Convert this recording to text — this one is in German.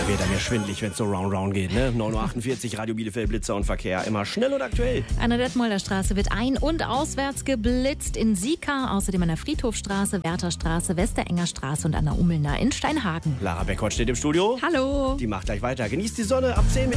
wird er mir schwindelig, wenn es so round geht, ne? 9.48 Uhr, Radio Bielefeld, Blitzer und Verkehr. Immer schnell und aktuell. An der Detmolder Straße wird ein- und auswärts geblitzt in Sieka, außerdem an der Friedhofstraße, Wertherstraße, Westerenger Straße und an der Ummelner in Steinhagen. Lara Beckwort steht im Studio. Hallo. Die macht gleich weiter. Genießt die Sonne ab 10 mit